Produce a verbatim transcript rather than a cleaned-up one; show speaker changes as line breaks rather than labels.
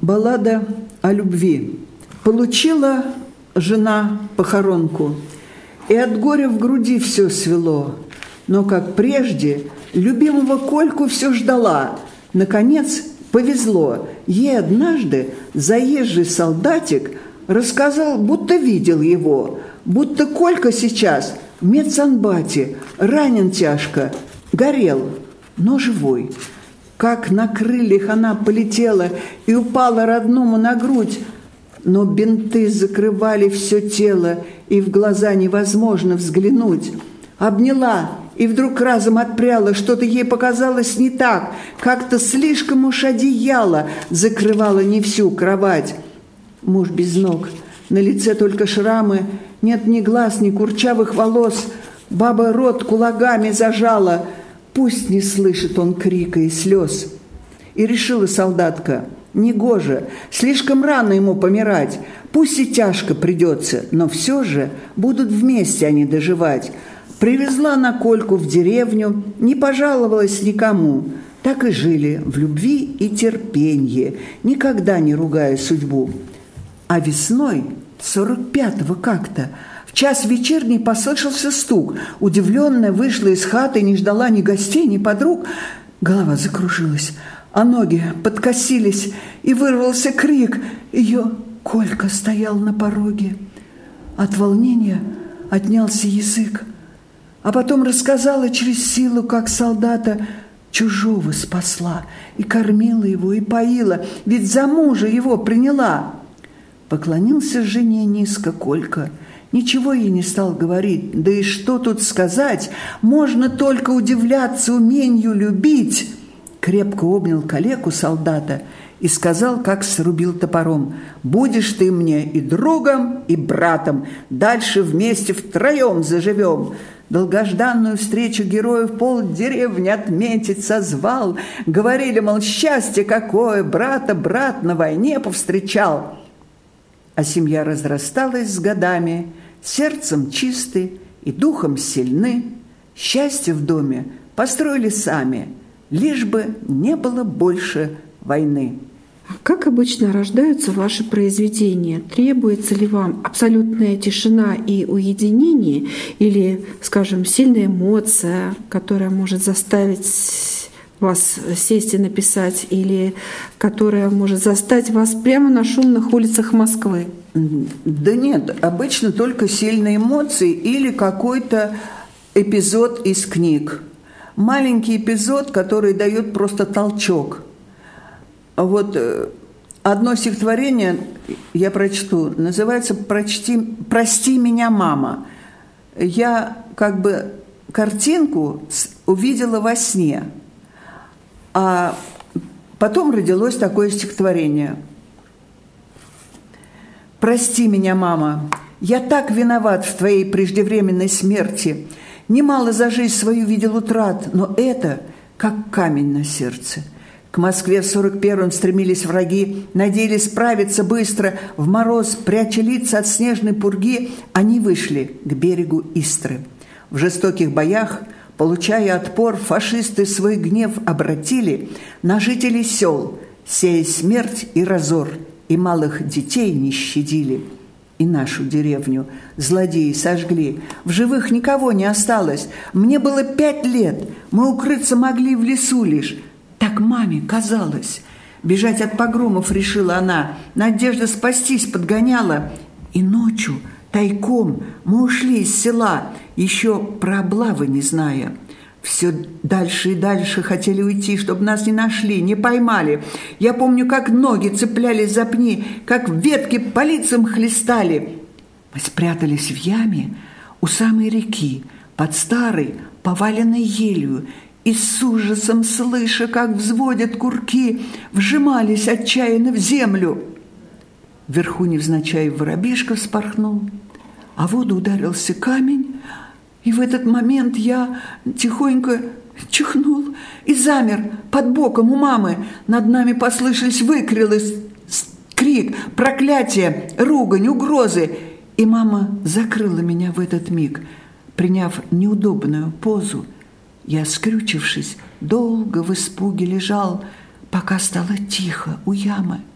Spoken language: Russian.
Баллада о любви. Получила жена похоронку, и от горя в груди все свело. Но, как прежде, любимого Кольку все ждала. Наконец, повезло. Ей однажды заезжий солдатик рассказал, будто видел его, будто Колька сейчас в медсанбате, ранен тяжко, горел, но живой. Как на крыльях она полетела и упала родному на грудь, но бинты закрывали все тело, и в глаза невозможно взглянуть. Обняла, и вдруг разом отпряла, что-то ей показалось не так, как-то слишком уж одеяло закрывало не всю кровать. Муж без ног, на лице только шрамы, нет ни глаз, ни курчавых волос, баба рот кулаками зажала, пусть не слышит он крика и слез. И решила солдатка: негоже, слишком рано ему помирать, пусть и тяжко придется, но все же будут вместе они доживать. Привезла на Кольку в деревню, не пожаловалась никому, так и жили в любви и терпенье, никогда не ругая судьбу. А весной сорок пятого как-то в час вечерний послышался стук. Удивленная вышла из хаты, не ждала ни гостей, ни подруг. Голова закружилась, а ноги подкосились, и вырвался крик. Ее Колька стоял на пороге. От волнения отнялся язык. А потом рассказала через силу, как солдата чужого спасла, и кормила его, и поила, ведь за мужа его приняла. Поклонился жене низко Колька, ничего ей не стал говорить, да и что тут сказать, можно только удивляться умению любить. Крепко обнял калеку солдата и сказал, как срубил топором: будешь ты мне и другом, и братом, дальше вместе втроем заживем. Долгожданную встречу героев полдеревни отметить созвал. Говорили, мол, счастье какое, брата брат на войне повстречал. А семья разрасталась с годами, сердцем чисты и духом сильны. Счастье в доме построили сами, лишь бы не было больше войны.
Как обычно рождаются ваши произведения? Требуется ли вам абсолютная тишина и уединение, или, скажем, сильная эмоция, которая может заставить вас сесть и написать, или которая может застать вас прямо на шумных улицах Москвы?
Да нет, обычно только сильные эмоции или какой-то эпизод из книг. Маленький эпизод, который дает просто толчок. Вот одно стихотворение я прочту, называется «Прочти, «Прости меня, мама». Я как бы картинку увидела во сне, а потом родилось такое стихотворение. «Прости меня, мама, я так виноват в твоей преждевременной смерти. Немало за жизнь свою видел утрат, но это как камень на сердце». К Москве в сорок первом стремились враги, надеялись справиться быстро. В мороз, пряча лица от снежной пурги, они вышли к берегу Истры. В жестоких боях, получая отпор, фашисты свой гнев обратили на жителей сел, сея смерть и разор, и малых детей не щадили. И нашу деревню злодеи сожгли. В живых никого не осталось. Мне было пять лет, мы укрыться могли в лесу лишь. Так маме казалось. Бежать от погромов решила она. Надежда спастись подгоняла. И ночью тайком мы ушли из села, еще про облавы не зная. Все дальше и дальше хотели уйти, чтобы нас не нашли, не поймали. Я помню, как ноги цеплялись за пни, как ветки по лицам хлестали. Мы спрятались в яме у самой реки, под старой поваленной елью, и с ужасом, слыша, как взводят курки, вжимались отчаянно в землю. Вверху невзначай воробишка вспорхнул, а в воду ударился камень, и в этот момент я тихонько чихнул и замер под боком у мамы. Над нами послышались выкрилы, крик, проклятие, ругань, угрозы. И мама закрыла меня в этот миг, приняв неудобную позу. Я, скрючившись, долго в испуге лежал, пока стало тихо у ямы.